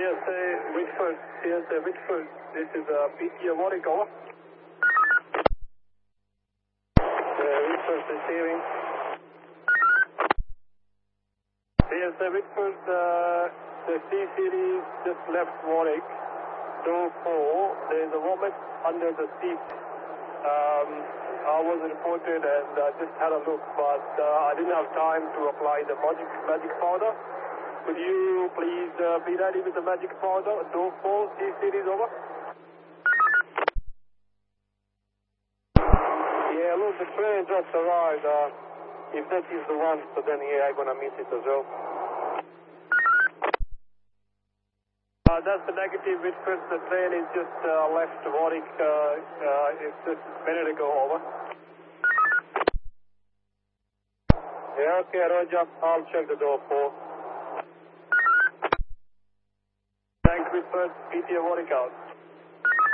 CSA Whitford, this is PTA Warwick, over. Whitford receiving. CSA Whitford, the C-Series just left Warwick, door 4, there is a vomit under the seat. I was reported and just had a look, but I didn't have time to apply the magic powder. Could you please be ready with the magic powder? Door 4, C-Series, over. Yeah, look, the train just arrived. If that is the one, so then yeah, I'm gonna miss it as well. That's the negative, Whitford. The train is just left Warwick. It's just a minute ago, over. Yeah, okay, Roger. I'll check the door 4. Thanks, Whitford. PTA Warwick out.